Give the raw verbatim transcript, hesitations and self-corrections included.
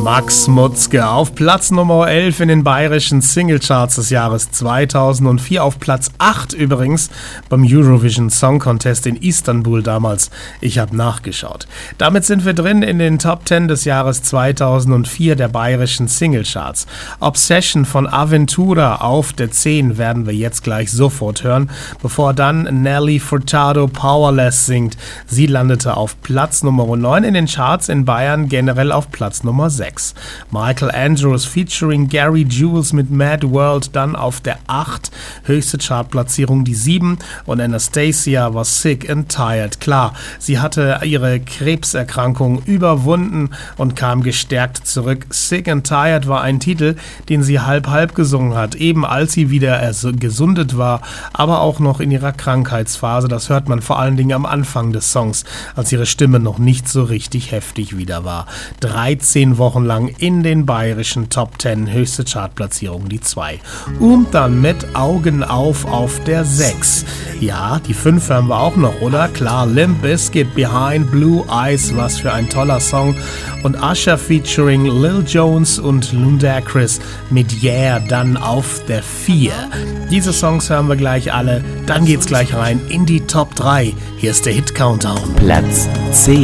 Max Mutzke auf Platz Nummer elf in den bayerischen Singlecharts des Jahres zweitausendvier, auf Platz acht übrigens beim Eurovision Song Contest in Istanbul damals. Ich habe nachgeschaut. Damit sind wir drin in den Top zehn des Jahres zweitausendvier der bayerischen Singlecharts. Obsession von Aventura auf der zehn werden wir jetzt gleich sofort hören, bevor dann Nelly Furtado Powerless singt. Sie landete auf Platz Nummer neun in den Charts in Bayern, generell auf Platz Nummer sechs. Michael Andrews featuring Gary Jules mit Mad World dann auf der acht, höchste Chartplatzierung die sieben, und Anastacia war Sick and Tired. Klar, sie hatte ihre Krebserkrankung überwunden und kam gestärkt zurück. Sick and Tired war ein Titel, den sie halb-halb gesungen hat, eben als sie wieder gesundet war, aber auch noch in ihrer Krankheitsphase. Das hört man vor allen Dingen am Anfang des Songs, als ihre Stimme noch nicht so richtig heftig wieder war. dreizehn Wochen lang in den bayerischen Top zehn, höchste Chartplatzierung die zwei. Und dann mit Augen auf auf der sechs. Ja, die fünf hören wir auch noch, oder? Klar, Limp Bizkit, Behind Blue Eyes, was für ein toller Song. Und Usher featuring Lil Jones und Ludacris mit Yeah dann auf der vier. Diese Songs hören wir gleich alle, dann geht's gleich rein in die Top drei. Hier ist der Hit Countdown. Platz zehn.